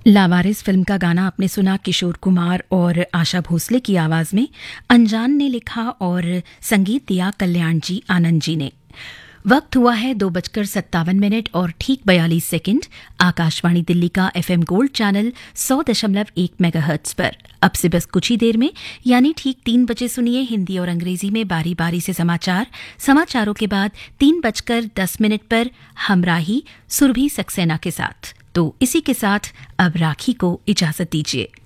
लावारिस film का गाना आपने सुना किशोर कुमार और आशा भोसले की आवाज में। अनजान ने लिखा और संगीत दिया कल्याण जी आनंद जी ने। वक्त हुआ है 2:57 और ठीक 42 सेकंड। आकाशवाणी दिल्ली का एफएम गोल्ड चैनल 100.1 मेगाहर्ट्ज पर अब से बस कुछ ही देर में यानी ठीक 3 बजे सुनिए हिंदी और अंग्रेजी में बारी बारी से समाचार। समाचारों के बाद 3:10 पर हमराही सुरभि सक्सेना के साथ। तो इसी के साथ अब राखी को इजाजत दीजिए।